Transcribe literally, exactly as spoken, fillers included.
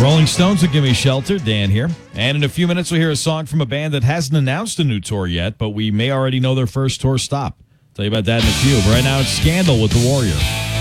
Rolling Stones will give me shelter. Dan here. And in a few minutes, we'll hear a song from a band that hasn't announced a new tour yet, but we may already know their first tour stop. Tell you about that in a few. But right now, it's Scandal with The Warrior.